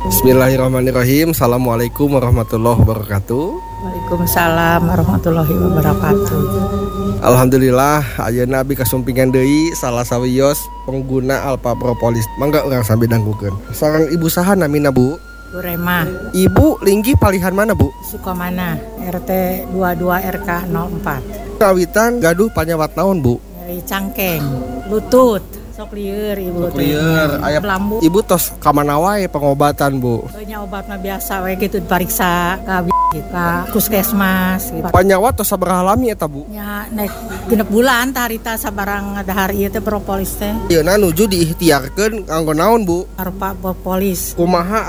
Bismillahirrahmanirrahim. Assalamualaikum warahmatullahi wabarakatuh. Waalaikumsalam warahmatullahi wabarakatuh. Alhamdulillah ayeuna abi kasumpingan deui salah sawios pengguna Alpha Propolis. Mangga urang sambil danggukeun. Sareng ibu saha namina Bu? Bu Rema, Ibu linggi palihan mana Bu? Sukamana, RT 22 RK 04. Kawitan gaduh panyawat naon Bu? Dari cangkeng, lutut, sok lieur ibu teh. Lieur aya lambu. Ibu tos ka mana wae pengobatan Bu? Nya obat mah biasa we kitu dipariksa ka puskesmas gitu. Panyawat tos sabaraha lami eta Bu? Nya naik genep bulan tah harita sabarang dahar ieu teh propolis teh. Ayeuna nuju diikhtiarkeun kanggo naon Bu? Arupa propolis. Kumaha